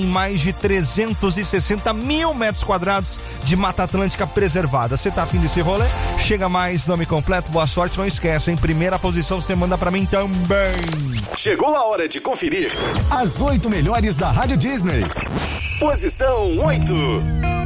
mais de 360 mil metros quadrados de Mata Atlântica preservada. Você tá afim desse rolê? Chega mais, nome completo, boa sorte, não esquece, em primeira posição você manda pra mim também. Chegou a hora de conferir as 8 melhores da Rádio Disney. Posição 8.